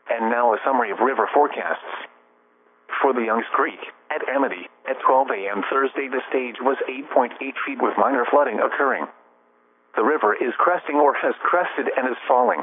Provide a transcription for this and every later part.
And now a summary of river forecasts. For the Youngs Creek, at Amity, at 12 a.m. Thursday the stage was 8.8 feet with minor flooding occurring. The river is cresting or has crested and is falling.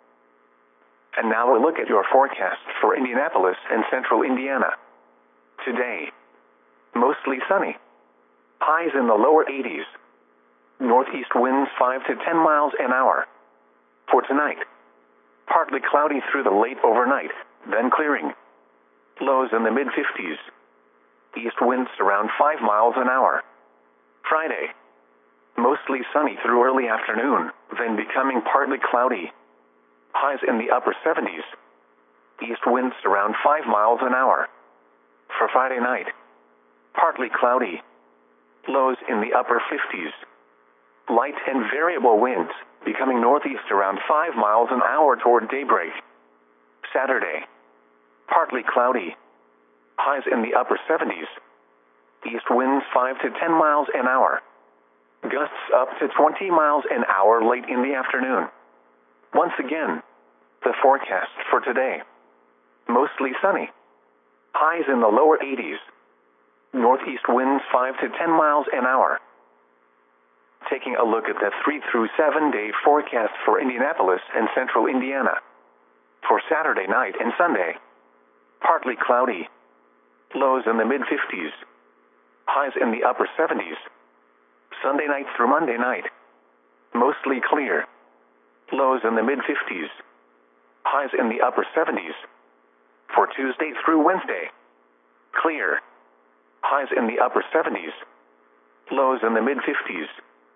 And now a look at your forecast for Indianapolis and central Indiana. Today, mostly sunny. Highs in the lower 80s. Northeast winds 5 to 10 miles an hour. For tonight, partly cloudy through the late overnight, then clearing. Lows in the mid-50s. East winds around 5 miles an hour. Friday, mostly sunny through early afternoon, then becoming partly cloudy. Highs in the upper 70s. East winds around 5 miles an hour. For Friday night, partly cloudy. Lows in the upper 50s. Light and variable winds, becoming northeast around 5 miles an hour toward daybreak. Saturday, partly cloudy. Highs in the upper 70s. East winds 5 to 10 miles an hour. Gusts up to 20 miles an hour late in the afternoon. Once again, the forecast for today. Mostly sunny. Highs in the lower 80s. Northeast winds 5 to 10 miles an hour. Taking a look at the 3 through 7 day forecast for Indianapolis and central Indiana. For Saturday night and Sunday, partly cloudy. Lows in the mid-50s. Highs in the upper 70s. Sunday night through Monday night, mostly clear. Lows in the mid-50s. Highs in the upper 70s. For Tuesday through Wednesday, clear. Highs in the upper 70s. Lows in the mid-50s.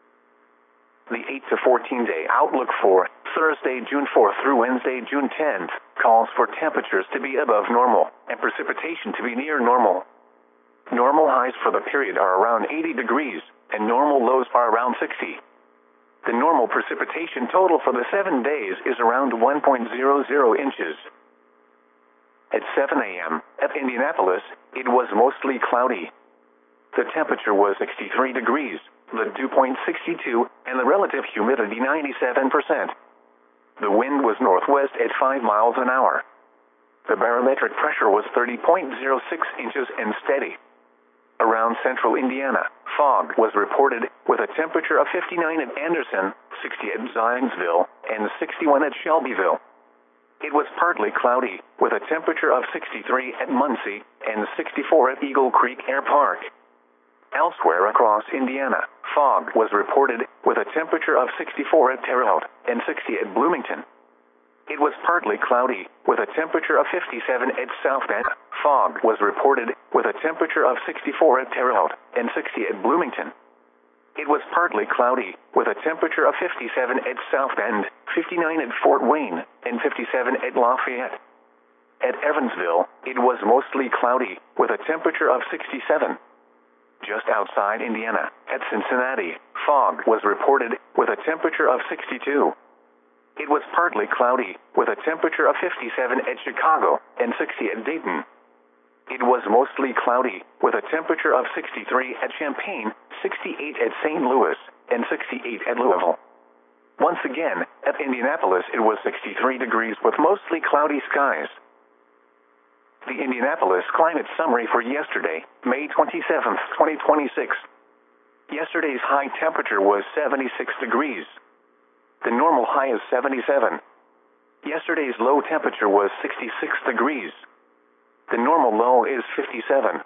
The 8 to 14 day outlook for Thursday, June 4th through Wednesday, June 10th, calls for temperatures to be above normal and precipitation to be near normal. Normal highs for the period are around 80 degrees, and normal lows are around 60. The normal precipitation total for the 7 days is around 1.00 inches. At 7 a.m., at Indianapolis, it was mostly cloudy. The temperature was 63 degrees, the dew point 62, and the relative humidity 97%. The wind was northwest at 5 miles an hour. The barometric pressure was 30.06 inches and steady. Around central Indiana, fog was reported with a temperature of 59 at Anderson, 60 at Zionsville, and 61 at Shelbyville. It was partly cloudy, with a temperature of 63 at Muncie and 64 at Eagle Creek Air Park. Elsewhere across Indiana, fog was reported with a temperature of 64 at Terre Haute and 60 at Bloomington. It was partly cloudy, with a temperature of 57 at South Bend. Fog was reported with a temperature of 64 at Terre Haute and 60 at Bloomington. It was partly cloudy, with a temperature of 57 at South Bend, 59 at Fort Wayne, and 57 at Lafayette. At Evansville, it was mostly cloudy, with a temperature of 67. Just outside Indiana, at Cincinnati, fog was reported with a temperature of 62. It was partly cloudy, with a temperature of 57 at Chicago and 60 at Dayton. It was mostly cloudy, with a temperature of 63 at Champaign, 68 at St. Louis, and 68 at Louisville. Once again, at Indianapolis it was 63 degrees with mostly cloudy skies. The Indianapolis climate summary for yesterday, May 27, 2026. Yesterday's high temperature was 76 degrees. The normal high is 77. Yesterday's low temperature was 66 degrees. The normal low is 57.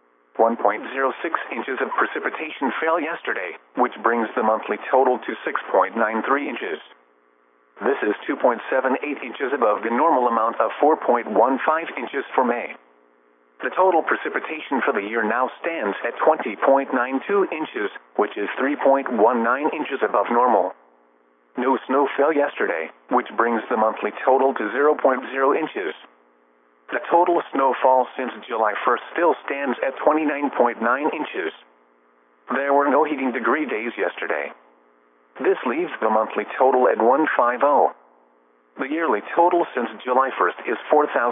1.06 inches of precipitation fell yesterday, which brings the monthly total to 6.93 inches. This is 2.78 inches above the normal amount of 4.15 inches for May. The total precipitation for the year now stands at 20.92 inches, which is 3.19 inches above normal. No snow fell yesterday, which brings the monthly total to 0.0 inches. The total snowfall since July 1st still stands at 29.9 inches. There were no heating degree days yesterday. This leaves the monthly total at 150. The yearly total since July 1st is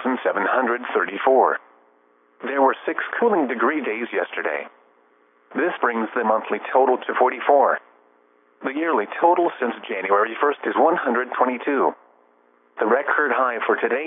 4,734. There were 6 cooling degree days yesterday. This brings the monthly total to 44. The yearly total since January 1st is 122. The record high for today